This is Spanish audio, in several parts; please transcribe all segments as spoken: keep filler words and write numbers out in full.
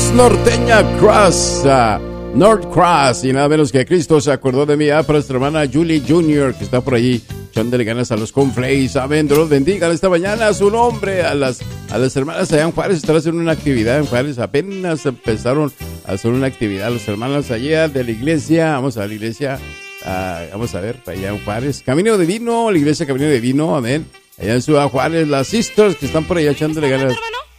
Cruz Norteña Cross, uh, North Cross, y nada menos que Cristo se acordó de mí. Ah, para nuestra hermana Julie junior, que está por ahí echándole ganas a los conflays. Amén, Dios los bendiga esta mañana a su nombre. A las, a las hermanas allá en Juárez están haciendo una actividad en Juárez. Apenas empezaron a hacer una actividad los hermanos allá de la iglesia. Vamos a la iglesia, uh, vamos a ver, para allá en Juárez. Camino Divino, la iglesia Camino Divino, amén. Allá en Ciudad Juárez, las sisters que están por allá echándole ganas.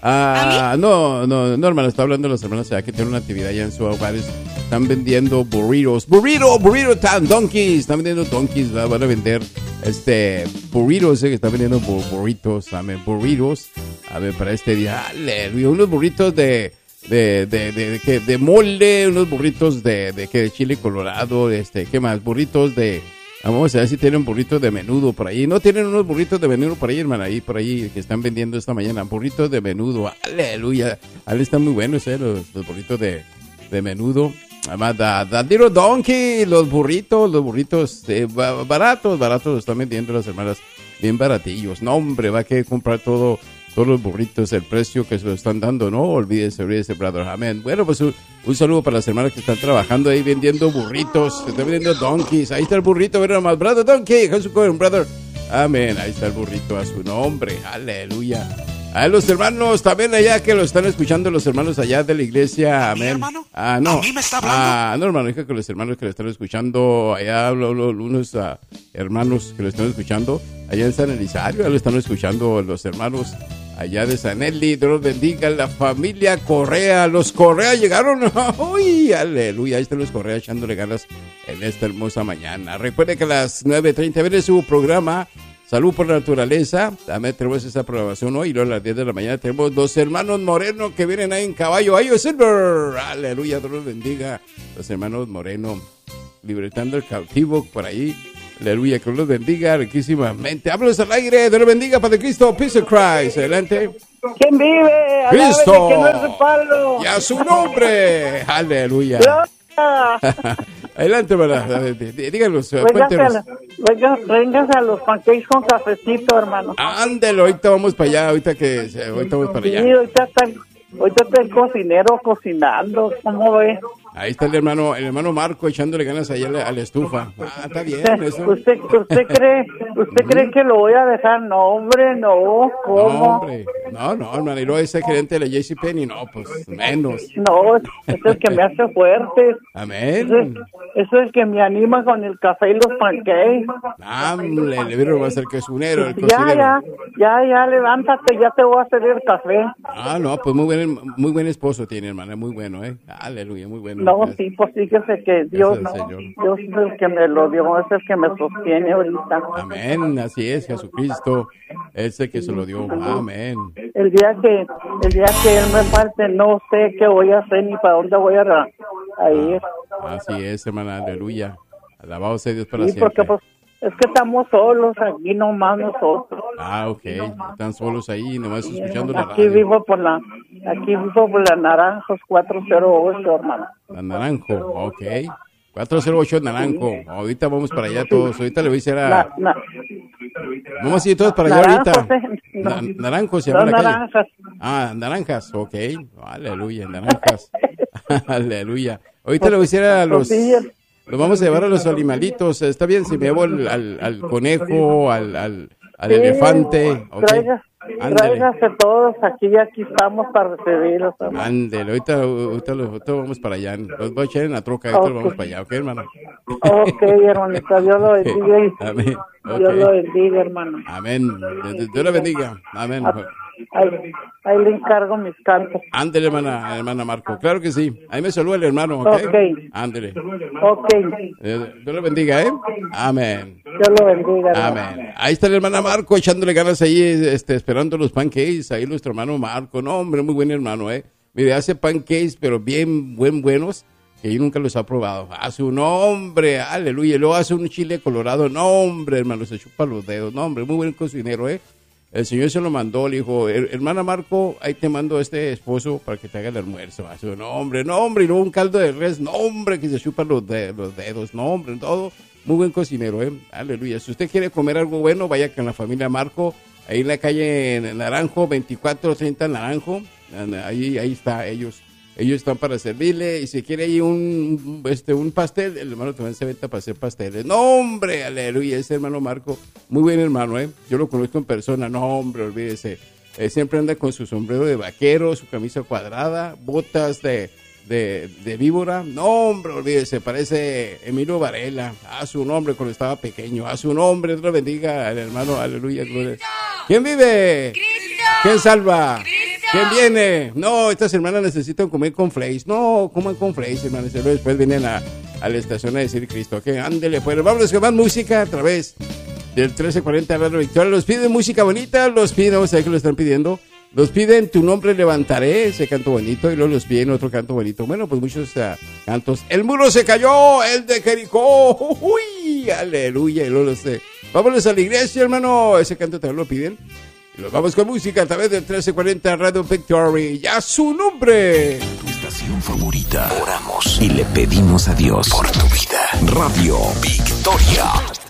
Ah, no, no, no, hermano, está hablando de los hermanos allá que tienen una actividad allá en Ciudad Juárez. Están vendiendo burritos, burrito, burrito tan, donkeys, están vendiendo donkeys, ¿verdad? Van a vender este burritos, eh, que están vendiendo bur burritos, amén, burritos, a ver, para este día, aleluya, unos burritos de, de, de, de, de, de, de molde, unos burritos de, de, de, de chile colorado, este, ¿qué más? Burritos de... Vamos a ver si tienen burritos de menudo por ahí. No tienen unos burritos de menudo por ahí, hermana, ahí por ahí que están vendiendo esta mañana. Burritos de menudo, aleluya. Ahí están muy buenos, eh, los, los burritos de, de menudo. Además, da, da little donkey, los burritos, los burritos eh, baratos, baratos los están vendiendo las hermanas, bien baratillos. No, hombre, va a que comprar todo. Todos los burritos, el precio que se lo están dando, no olvídese, olvídese, brother, amén. Bueno, pues un, un saludo para las hermanas que están trabajando ahí vendiendo burritos, que están vendiendo donkeys. Ahí está el burrito, ver nomás, brother donkey, Jesús Cohen, brother. Amén, ahí está el burrito a su nombre, aleluya. A los hermanos también allá que lo están escuchando, los hermanos allá de la iglesia, amén. Hermano? Ah, no. ¿A mí me está hablando? Ah, no, hermano, deja que los hermanos que lo están escuchando, allá lo, lo, unos uh, hermanos que lo están escuchando, allá en San Elizario, ya lo están escuchando los hermanos allá de San Eli. Dios los bendiga, la familia Correa, los Correa llegaron, uy, aleluya, ahí están los Correa echándole ganas en esta hermosa mañana. Recuerde que a las nueve treinta viene su programa Salud por la Naturaleza. También tenemos esa programación hoy. Y luego a las diez de la mañana tenemos los hermanos Moreno que vienen ahí en caballo. ¡Ay, Silver! ¡Aleluya! Dios los bendiga. Los hermanos Moreno libertando el cautivo por ahí. ¡Aleluya! Que los bendiga riquísimamente. ¡Háblanos al aire! ¡Dios los bendiga, Padre Cristo! ¡Peace of Christ! ¡Adelante! ¿Quién vive? ¡Cristo! Que no es de palo. ¡Y a su nombre! ¡Aleluya! Adelante, hermana. Díganos, cuéntenos. Vénganse a los pancakes con cafecito, hermano. Ándelo, ahorita vamos para allá, ahorita que ahorita vamos para allá. Sí, ahorita está, ahorita está el cocinero cocinando, ¿cómo ve? Ahí está el hermano, el hermano Marco echándole ganas allá a la, a la estufa. Ah, está bien eso. ¿Usted, usted cree, usted cree que lo voy a dejar? No, hombre, no, ¿cómo? No, hombre, no, no, hermano, y luego ese gerente de la JCPenney, no, pues menos. No, eso es el que me hace fuerte. Amén. Eso es, eso es el que me anima con el café y los pancakes. Ah, le, le vieron a ser cocinero, el cocinero. Ya, ya, ya, ya, levántate, ya te voy a hacer el café. Ah, no, pues muy buen, muy buen esposo tiene, hermana, muy bueno, ¿eh? Aleluya, muy bueno. No, sí, pues fíjese que Dios, no, Dios es el que me lo dio, es el que me sostiene ahorita. Amén, así es, Jesucristo, es el que se lo dio, amén. El día que, el día que Él me parte, no sé qué voy a hacer ni para dónde voy a, a ir. Ah, así es, hermana, aleluya, alabado sea Dios para sí, siempre. Porque, pues, es que estamos solos aquí nomás nosotros. Ah, ok, están solos ahí, nomás escuchando la radio. Aquí vivo por la, aquí vivo por la Naranjos cuatro cero ocho, hermano. La Naranjo, ok. cuatro cero ocho Naranjo. Sí. Ahorita vamos para allá todos. Ahorita le voy a decir a... Na, na, vamos a ir todos para allá ahorita. Eh, no, na, naranjo se llama la naranjas. Calle. Ah, naranjas, ok. Aleluya, naranjas. Aleluya. Ahorita le voy a decir a los... Los vamos a llevar a los animalitos. Está bien si me llevo al, al, al conejo, al, al, al sí, elefante. Okay. Traiga, tráigase todos aquí y aquí estamos para recibirlos. Ándele, ahorita, ahorita, ahorita vamos para allá. Los voy a echar en la troca, ahorita okay. Vamos para allá, ¿ok, hermano? Ok, hermanita, Dios lo bendiga. Amén. Okay. Dios lo bendiga, hermano. Amén. Dios lo bendiga. Amén. Ahí, ahí le encargo mis cantos. Ándele, hermana, hermana Marco. Claro que sí. Ahí me saluda el hermano, ¿ok? Ok. Ándele. Ok. Dios lo bendiga, ¿eh? Amén. Dios lo bendiga. Amén. Hermano. Ahí está la hermana Marco echándole ganas ahí, este, esperando los pancakes. Ahí nuestro hermano Marco. No, hombre, muy buen hermano, ¿eh? Mire, hace pancakes, pero bien, buen buenos, que yo nunca los ha probado. Hace un hombre, aleluya. Luego hace un chile colorado. No, hombre, hermano, se chupa los dedos. No, hombre, muy buen cocinero, ¿eh? El Señor se lo mandó, le dijo, hermana Marco, ahí te mando este esposo para que te haga el almuerzo. Así, no, hombre, no, hombre, y luego un caldo de res, no, hombre, que se chupan los, de, los dedos, no, hombre, todo. Muy buen cocinero, ¿eh? Aleluya. Si usted quiere comer algo bueno, vaya con la familia Marco, ahí en la calle Naranjo, veinticuatro treinta Naranjo, ahí, ahí está ellos. ellos están para servirle. Y si quiere ahí un, este, un pastel, el hermano también se venta para hacer pasteles. No, hombre, aleluya, ese hermano Marco, muy buen hermano, ¿eh? Yo lo conozco en persona, no, hombre, olvídese. Él siempre anda con su sombrero de vaquero, su camisa cuadrada, botas de, de, de víbora. No, hombre, olvídese, parece Emilio Varela. A su nombre cuando estaba pequeño, a su nombre, Dios lo bendiga al hermano, aleluya, gloria. ¿Quién vive? ¡Cristo! ¿Quién salva? ¡Cristo! ¿Quién viene? No, estas hermanas necesitan comer con flakes. No, coman con flakes, hermanas. Y después vienen a, a la estación a decir Cristo. Que ándele, pues vamos con más música a través del trece cuarenta Radio Victoria. Los piden música bonita, los piden, vamos a ver qué lo están pidiendo. Los piden Tu Nombre Levantaré, ese canto bonito, y luego los piden otro canto bonito. Bueno, pues muchos uh, cantos. El muro se cayó, el de Jericó. Uy, aleluya. Y luego los de vámonos a la iglesia, hermano. Ese canto también lo piden. Y los vamos con música a través del trece cuarenta Radio Victory. ¡Ya su nombre! Tu estación favorita. Oramos y le pedimos a Dios por tu vida. Radio Victoria.